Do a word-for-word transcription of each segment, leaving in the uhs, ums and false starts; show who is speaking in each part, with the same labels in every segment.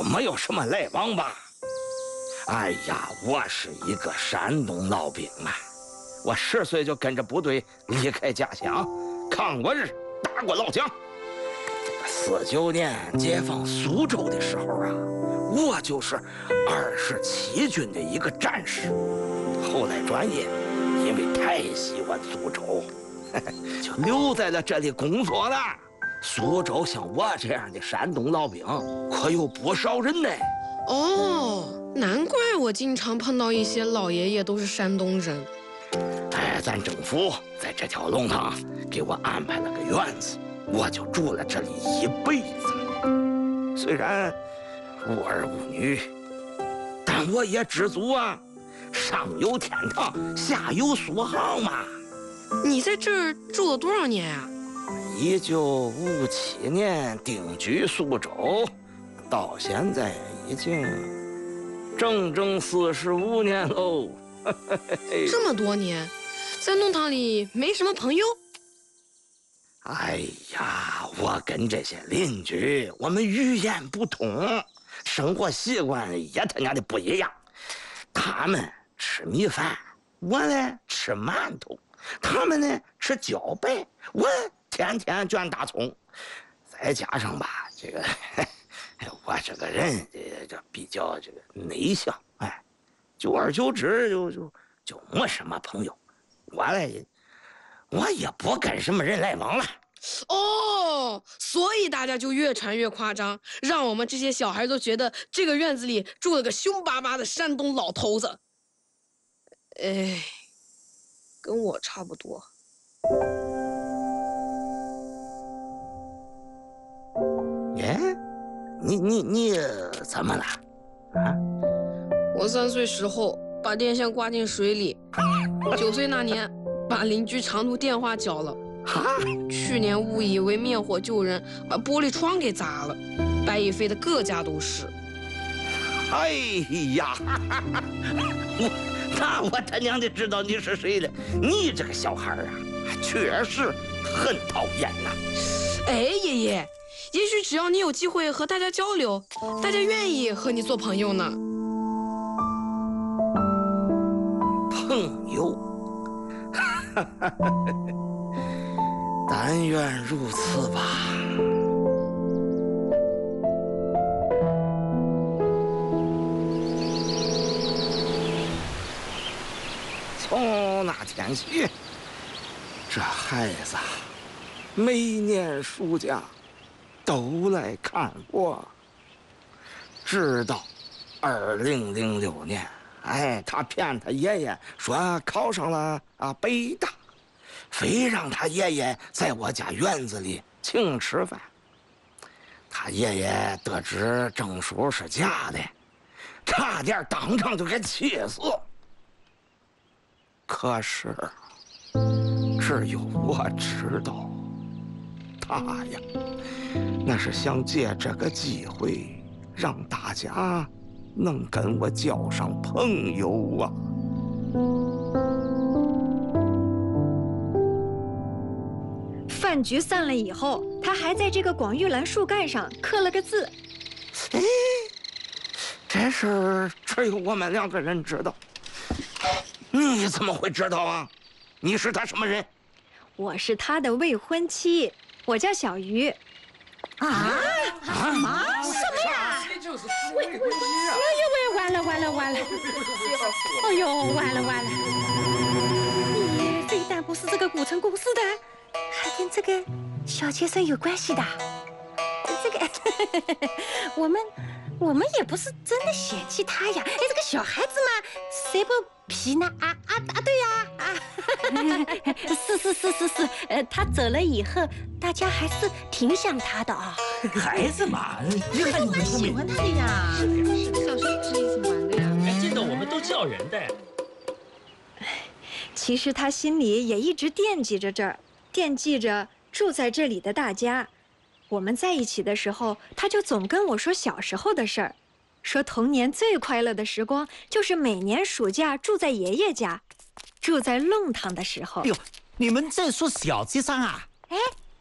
Speaker 1: 没有什么来往吧？哎呀，我是一个山东老兵啊，我十岁就跟着部队离开家乡，抗过日，打过老蒋。四九年解放苏州的时候啊，我就是二十七军的一个战士。后来转业，因为太喜欢苏州，就留在了这里工作了。苏州像我这样的山东老兵可有不少人呢。
Speaker 2: 哦，难怪我经常碰到一些老爷爷都是山东人。
Speaker 1: 哎，咱政府在这条龙塘给我安排了个院子，我就住了这里一辈子了。虽然无儿无女，但我也知足啊。上有天堂，下有苏杭嘛。
Speaker 2: 你在这儿住了多少年啊？
Speaker 1: 一九五七年定居苏州，到现在已经整整四十五年喽。
Speaker 2: 这么多年，在弄堂里没什么朋友？
Speaker 1: 哎呀，我跟这些邻居，我们语言不通，生活习惯也他娘的不一样。他们吃米饭，我呢吃馒头；他们呢吃茭白，我天天卷大葱。再加上吧，这个我这个人这这比较这个内向，哎，久而久之就就就没什么朋友。我嘞，我也不跟什么人来往了。
Speaker 2: 哦，所以大家就越传越夸张，让我们这些小孩都觉得这个院子里住了个凶巴巴的山东老头子。哎，跟我差不多。
Speaker 1: 耶，你你你怎么了？啊？
Speaker 2: 我三岁时候把电线挂进水里，九岁那年把邻居长途电话缴了。
Speaker 1: 哈！
Speaker 2: 去年误以为灭火救人，把玻璃窗给砸了，白蚁飞的各家都是。
Speaker 1: 哎呀，我那我他娘的知道你是谁了。你这个小孩啊，确实很讨厌呐。
Speaker 2: 哎，爷爷，也许只要你有机会和大家交流，大家愿意和你做朋友呢。
Speaker 1: 朋友，但愿如此吧。从那天起，这孩子每年暑假都来看我，直到二零零六年，哎，他骗他爷爷说考上了啊北大，非让他爷爷在我家院子里请吃饭。他爷爷得知证书是假的，差点当场就给气死。可是只有我知道，他呀，那是想借这个机会让大家能跟我交上朋友啊。
Speaker 3: 饭局散了以后，他还在这个广玉兰树干上刻了个字。
Speaker 1: 哎，这事儿只有我们两个人知道。你怎么会知道啊？你是他什么人？
Speaker 3: 我是他的未婚妻，我叫小鱼。
Speaker 4: 啊？什么？什么呀？未未婚妻啊！哎呦喂，完了完了完了！哎呦，完了完了！你非但不是这个古城公司的，还跟这个小先生有关系的。这个，我们我们也不是真的嫌弃他呀。哎，这个小孩子嘛，谁不皮呢？啊啊啊！对呀，啊，是是是是是，呃，他走了以后，大家还是挺想他的啊。
Speaker 5: 孩子嘛，你看你很聪明，
Speaker 4: 喜欢他的呀。是的呀，是的，小时候是一起玩的呀。
Speaker 5: 哎，见到我们都叫人的。
Speaker 3: 其实他心里也一直惦记着这儿，惦记着住在这里的大家。我们在一起的时候，他就总跟我说小时候的事儿。说童年最快乐的时光就是每年暑假住在爷爷家，住在弄堂的时候。
Speaker 5: 哎呦，你们在说小街上啊？
Speaker 4: 哎，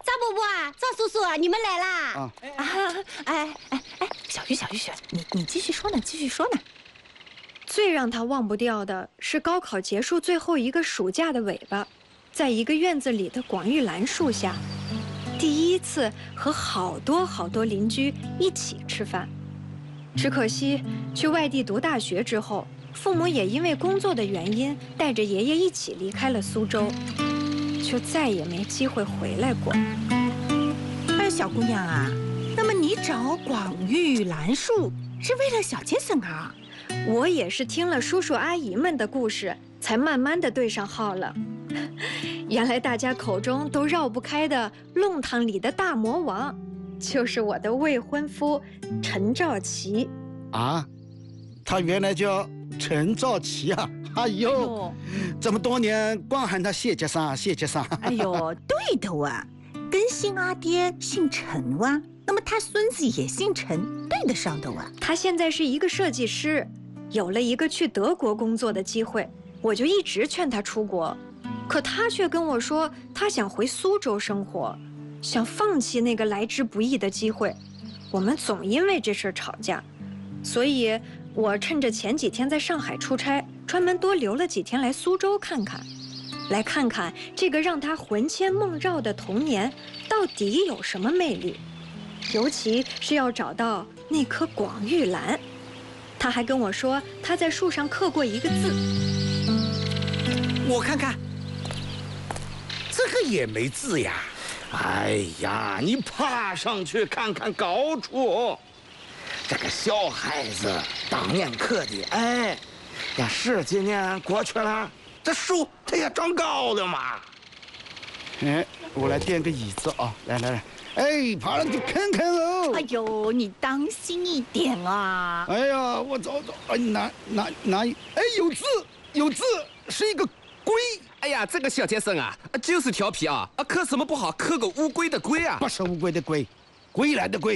Speaker 4: 赵伯伯啊，赵叔叔啊，你们来啦！
Speaker 6: 啊
Speaker 7: 啊，哎哎哎，小玉小玉小玉，你你继续说呢，继续说呢。
Speaker 3: 最让他忘不掉的是高考结束最后一个暑假的尾巴，在一个院子里的广玉兰树下，第一次和好多好多邻居一起吃饭。只可惜去外地读大学之后，父母也因为工作的原因，带着爷爷一起离开了苏州，就再也没机会回来过。
Speaker 7: 哎，小姑娘啊，那么你找广玉兰树是为了小杰森啊？
Speaker 3: 我也是听了叔叔阿姨们的故事，才慢慢的对上号了。原来大家口中都绕不开的弄堂里的大魔王，就是我的未婚夫陈兆奇。
Speaker 6: 啊，他原来叫陈兆奇啊！哎呦，
Speaker 7: 哎呦
Speaker 6: 这么多年光喊他谢杰桑，谢杰桑。
Speaker 7: 哎呦，对的哇，跟新阿爹姓陈哇，那么他孙子也姓陈，对得上的哇。
Speaker 3: 他现在是一个设计师，有了一个去德国工作的机会，我就一直劝他出国，可他却跟我说他想回苏州生活，想放弃那个来之不易的机会。我们总因为这事儿吵架，所以我趁着前几天在上海出差，专门多留了几天来苏州看看，来看看这个让他魂牵梦绕的童年到底有什么魅力，尤其是要找到那棵广玉兰。他还跟我说他在树上刻过一个字，
Speaker 8: 我看看，这个也没字呀。
Speaker 1: 哎呀，你爬上去看看高处，这个小孩子当年刻的，哎，呀，十几年过去了，这树它也长高了嘛。
Speaker 6: 哎，我来垫个椅子啊，来来来，哎，爬上去看看哦。
Speaker 7: 哎呦，你当心一点啊！
Speaker 6: 哎呀，我找找，哎，哪哪哪，哎，有字，有字，是一个龟。
Speaker 8: 哎呀，这个小杰森啊，就是调皮啊！啊，刻什么不好，刻个乌龟的龟啊！
Speaker 6: 不是乌龟的龟，归来的归。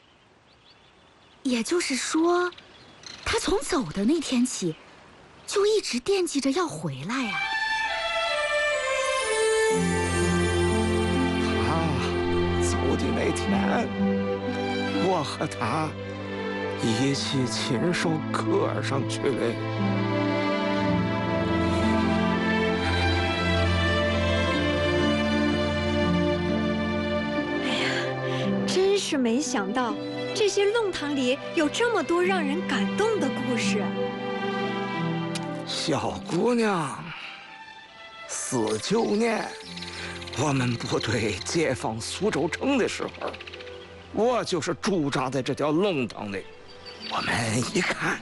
Speaker 4: 也就是说，他从走的那天起，就一直惦记着要回来呀、
Speaker 1: 他走的那天，我和他一起亲手刻上去了。
Speaker 3: 真是没想到，这些弄堂里有这么多让人感动的故事。
Speaker 1: 小姑娘，四九年我们部队解放苏州城的时候，我就是驻扎在这条弄堂的。我们一看，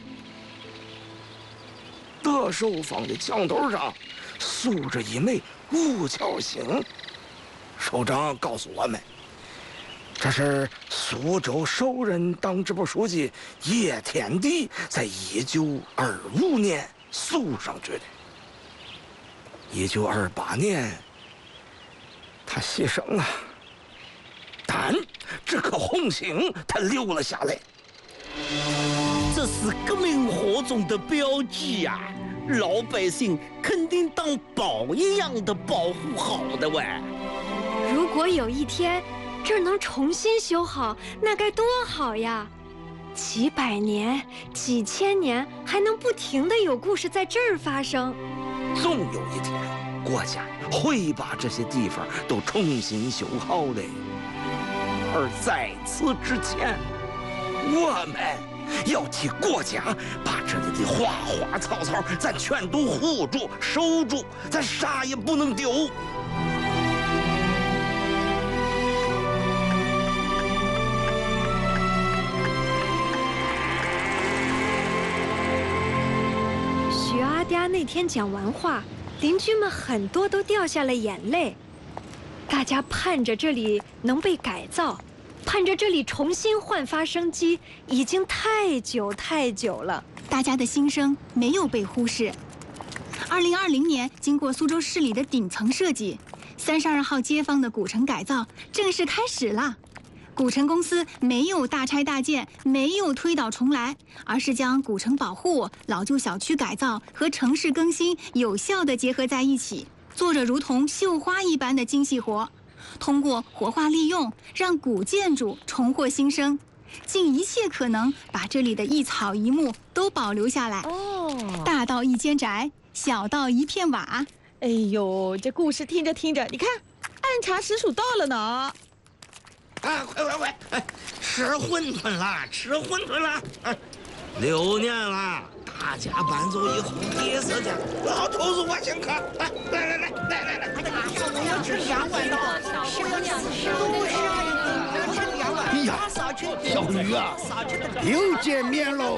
Speaker 1: 德寿坊的墙头上竖着一枚五角星，首长告诉我们，这是苏州首任党支部书记叶天地在一九二五年塑上去的。一九二八年，他牺牲了，但这颗红星他留了下来。
Speaker 5: 这是革命火种的标记呀、啊，老百姓肯定当宝一样的保护好的喂。
Speaker 3: 如果有一天这儿能重新修好，那该多好呀！几百年、几千年，还能不停地有故事在这儿发生。
Speaker 1: 总有一天，国家会把这些地方都重新修好的。而在此之前，我们要替国家把这里的花花草草咱全都护住、守住，咱啥也不能丢。
Speaker 3: 许阿爹那天讲完话，邻居们很多都掉下了眼泪。大家盼着这里能被改造，盼着这里重新焕发生机，已经太久太久了。
Speaker 4: 大家的心声没有被忽视。二零二零年，经过苏州市里的顶层设计，三十二号街坊的古城改造正式开始了。古城公司没有大拆大建，没有推倒重来，而是将古城保护、老旧小区改造和城市更新有效地结合在一起，做着如同绣花一般的精细活。
Speaker 9: 通过活化利用，让古建筑重获新生，尽一切可能把这里的一草一木都保留下来。
Speaker 4: 哦，
Speaker 9: 大到一间宅，小到一片瓦。
Speaker 4: 哎呦，这故事听着听着，你看，按察使署到了呢。
Speaker 1: 啊，快快快！哎，吃馄饨啦，吃馄饨啦！哎，六年了，大家搬走以后第一次见，老头子我先喝。来来来来来来来！
Speaker 7: 我要吃两碗的，是不是？是两碗。
Speaker 6: 哎呀，小鱼啊，又见面喽！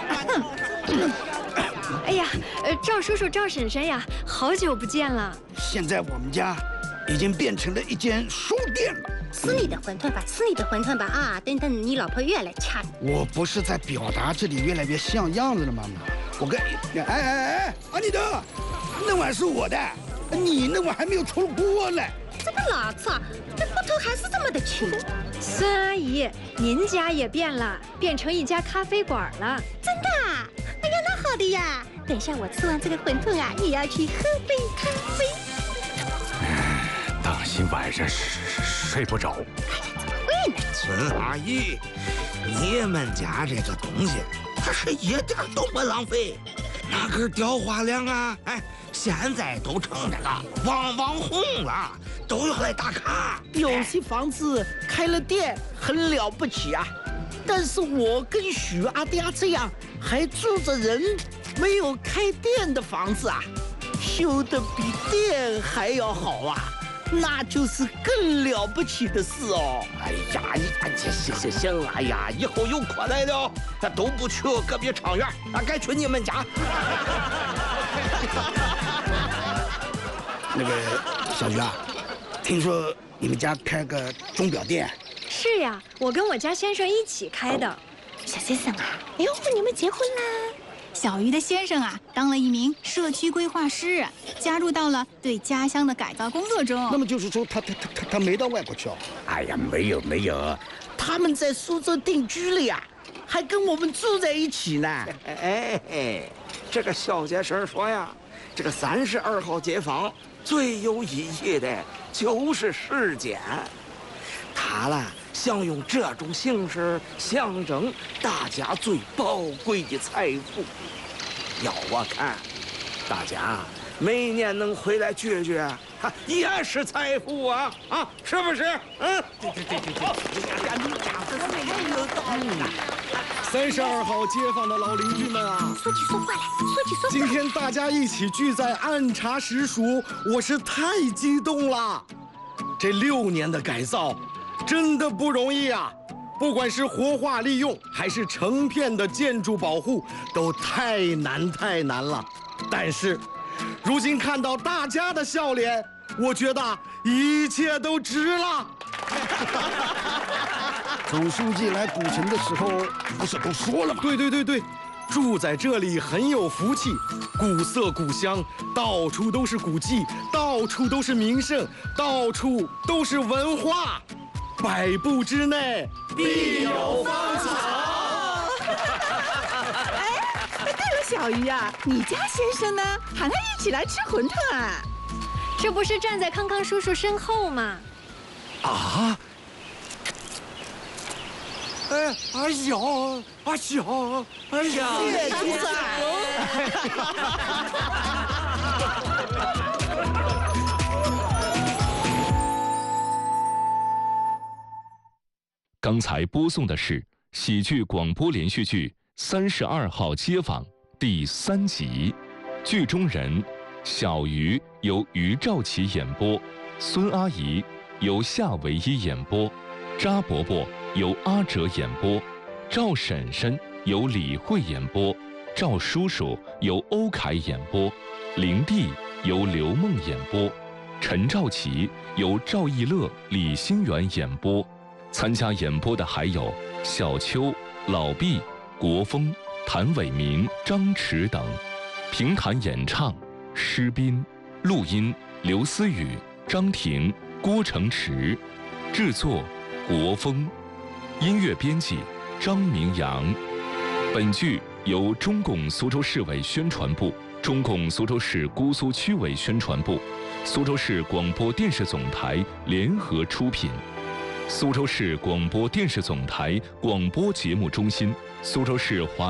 Speaker 3: 哎呀，呃，赵叔叔、赵婶婶呀，好久不见了。
Speaker 6: 现在我们家已经变成了一间书店了。
Speaker 7: 吃你的馄饨吧，吃你的馄饨吧啊！等等，你老婆越来掐。
Speaker 6: 我不是在表达这里越来越像样子了吗？我跟，哎哎哎，阿尼德，那碗是我的，你那碗还没有出锅呢。
Speaker 7: 这个老子，这骨头还是这么的轻。
Speaker 3: 孙阿姨，您家也变了，变成一家咖啡馆了。
Speaker 7: 真的啊？哎呀，那好的呀。等一下我吃完这个馄饨啊，也要去喝杯咖啡。
Speaker 8: 当心晚上睡不着。
Speaker 7: 会呢，
Speaker 1: 孙阿姨，你们家这个东西，它是一点都不浪费。那根雕花梁啊，哎，现在都成这个网网红了，都要来打卡。
Speaker 5: 有些房子开了店很了不起啊，但是我跟许阿爹这样还住着人没有开店的房子啊，修得比店还要好啊。那就是更了不起的事哦！
Speaker 1: 哎呀，你行行行行了，哎呀，以后有空来了，那都不去隔壁厂园，啊，该去你们家。
Speaker 6: 那个小鱼啊，听说你们家开个钟表店？
Speaker 3: 是呀，我跟我家先生一起开的。
Speaker 7: 小先生啊，哎呦，你们结婚啦？
Speaker 9: 小鱼的先生啊，当了一名社区规划师，加入到了对家乡的改造工作中。
Speaker 6: 那么就是说他，他他他他没到外国去哦？
Speaker 5: 哎呀，没有没有，他们在苏州定居了呀，还跟我们住在一起呢。
Speaker 1: 哎哎，这个小先生说呀，这个三十二号街坊最有意义的就是时间，他啦想用这种形式象征大家最宝贵的财富。要我看，大家每年能回来聚聚，哈，也是财富啊啊，是不是？嗯，对对对对对，
Speaker 5: 你讲的太有道理了。
Speaker 10: 三十二号街坊的老邻居们啊，
Speaker 7: 说起说话来，说起说话。
Speaker 10: 今天大家一起聚在按察使署，我是太激动了。这六年的改造，真的不容易啊！不管是活化利用，还是成片的建筑保护，都太难太难了。但是，如今看到大家的笑脸，我觉得一切都值了。
Speaker 6: 总书记来古城的时候，不是都说了吗？
Speaker 10: 对对对对，住在这里很有福气，古色古香，到处都是古迹，到处都是名胜，到处都是文化，百步之内必有芳草。
Speaker 4: 哎，对了，小鱼啊，你家先生呢？喊他一起来吃馄饨啊？
Speaker 3: 这不是站在康康叔叔身后吗？
Speaker 10: 啊！哎，哎呀，哎呀，哎呀！
Speaker 5: 谢局长。
Speaker 11: 刚才播送的是喜剧广播连续剧《三十二号街坊》第三集，剧中人小鱼由于兆琪演播，孙阿姨由夏唯一演播，扎伯伯由阿哲演播，赵婶婶由李慧演播，赵叔叔由欧凯演播，灵帝由刘梦演播，陈兆琪由赵逸乐、李新元演播。参加演播的还有小邱、老毕、国风、谭伟民、张弛等。评弹演唱施斌，录音刘思雨、张婷、郭成池，制作国风，音乐编辑张明阳。本剧由中共苏州市委宣传部、 中共苏州市姑苏区委宣传部、苏州市广播电视总台联合出品。苏州市广播电视总台广播节目中心，苏州市华。